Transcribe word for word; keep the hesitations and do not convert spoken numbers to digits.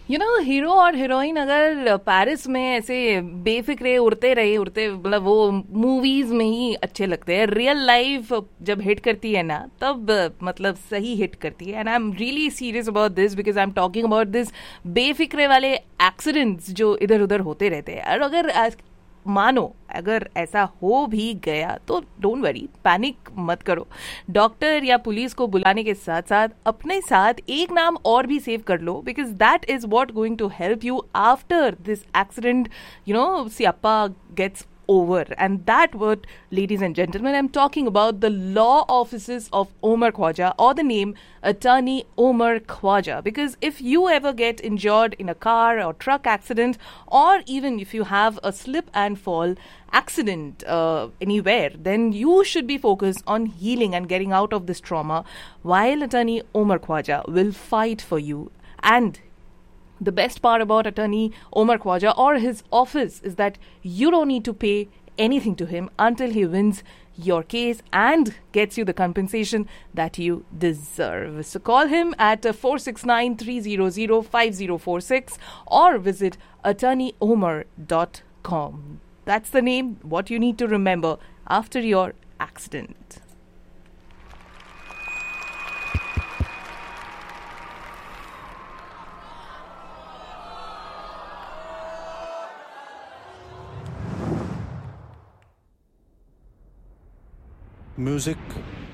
You know hero और heroine अगर Paris में ऐसे बेफिक्रे उड़ते रहे उड़ते मतलब वो मूवीज में ही अच्छे लगते हैं. रियल लाइफ जब हिट करती है ना तब मतलब सही हिट करती है. And I am really serious about this because I am talking about this Befikre वाले एक्सीडेंट्स जो इधर उधर होते रहते हैं. और अगर मानो अगर ऐसा हो भी गया तो डोंट वरी, पैनिक मत करो. डॉक्टर या पुलिस को बुलाने के साथ साथ अपने साथ एक नाम और भी सेव कर लो because that is what going to help you after this accident. You know सियाप्पा gets over. And that word, ladies and gentlemen, I'm talking about the law offices of Omar Khwaja, or the name Attorney Omar Khwaja. Because if you ever get injured in a car or truck accident, or even if you have a slip and fall accident uh, anywhere, then you should be focused on healing and getting out of this trauma, while Attorney Omar Khwaja will fight for you. And the best part about Attorney Omar Khwaja or his office is that you don't need to pay anything to him until he wins your case and gets you the compensation that you deserve. So call him at four six nine, three zero zero, five zero four six or visit attorney omar dot com. That's the name, what you need to remember after your accident. Music